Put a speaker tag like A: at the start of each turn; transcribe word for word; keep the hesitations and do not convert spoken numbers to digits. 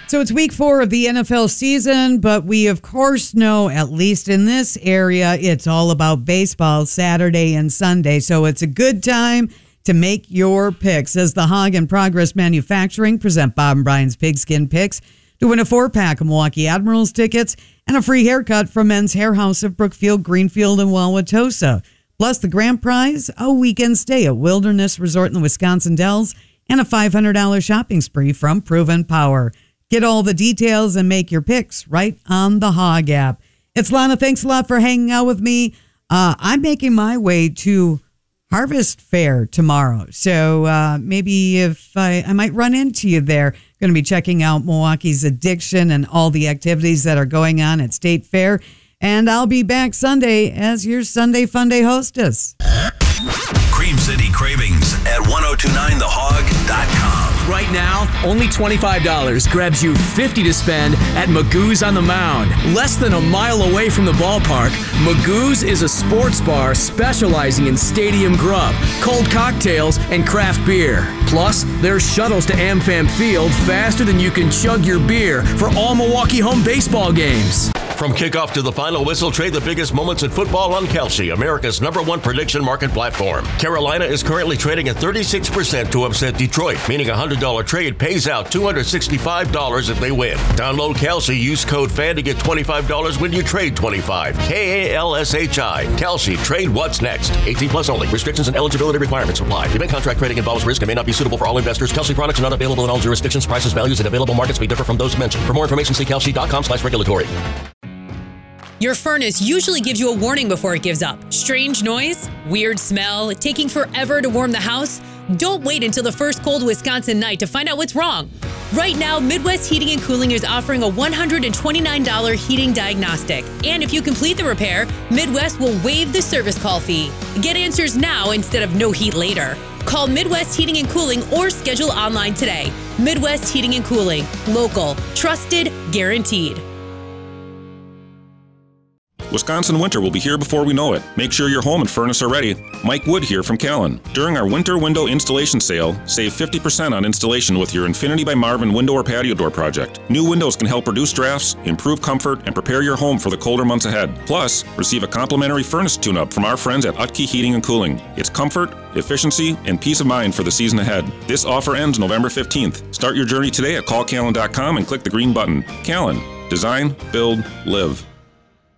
A: So it's week four of the N F L season, but we, of course, know, at least in this area, it's all about baseball Saturday and Sunday. So it's a good time to make your picks as the Hog and Progress Manufacturing present Bob and Brian's Pigskin Picks to win a four-pack of Milwaukee Admirals tickets and a free haircut from Men's Hair House of Brookfield, Greenfield, and Wauwatosa. Plus the grand prize, a weekend stay at Wilderness Resort in the Wisconsin Dells and a five hundred dollars shopping spree from Proven Power. Get all the details and make your picks right on the Hog app. It's Lana. Thanks a lot for hanging out with me. Uh, I'm making my way to Harvest Fair tomorrow. So uh, maybe if I, I might run into you there. Going to be checking out Milwaukee's Addiction and all the activities that are going on at State Fair. And I'll be back Sunday as your Sunday Funday hostess.
B: Cream City Cravings at ten twenty-nine the hog dot com.
C: Right now, only twenty-five dollars grabs you fifty dollars to spend at Magoo's on the Mound. Less than a mile away from the ballpark, Magoo's is a sports bar specializing in stadium grub, cold cocktails, and craft beer. Plus, there's shuttles to AmFam Field faster than you can chug your beer for all Milwaukee home baseball games.
D: From kickoff to the final whistle, trade the biggest moments in football on Kalshi, America's number one prediction market platform. Carolina is currently trading at thirty-six percent to upset Detroit, meaning a one hundred dollars trade pays out two hundred sixty-five dollars if they win. Download Kalshi, use code FAN to get twenty-five dollars when you trade twenty-five dollars. K A L S H I. Kalshi, trade what's next. eighteen plus only. Restrictions and eligibility requirements apply. Event contract trading involves risk and may not be suitable for all investors. Kalshi products are not available in all jurisdictions. Prices, values, and available markets may differ from those mentioned. For more information, see kalshi dot com slash regulatory.
E: Your furnace usually gives you a warning before it gives up. Strange noise? Weird smell? Taking forever to warm the house? Don't wait until the first cold Wisconsin night to find out what's wrong. Right now, Midwest Heating and Cooling is offering a one hundred twenty-nine dollars heating diagnostic. And if you complete the repair, Midwest will waive the service call fee. Get answers now instead of no heat later. Call Midwest Heating and Cooling or schedule online today. Midwest Heating and Cooling. Local. Trusted. Guaranteed.
F: Wisconsin winter will be here before we know it. Make sure your home and furnace are ready. Mike Wood here from Callan. During our winter window installation sale, save fifty percent on installation with your Infinity by Marvin window or patio door project. New windows can help reduce drafts, improve comfort, and prepare your home for the colder months ahead. Plus, receive a complimentary furnace tune-up from our friends at Utke Heating and Cooling. It's comfort, efficiency, and peace of mind for the season ahead. This offer ends November fifteenth. Start your journey today at call callan dot com and click the green button. Callan. Design, build, live.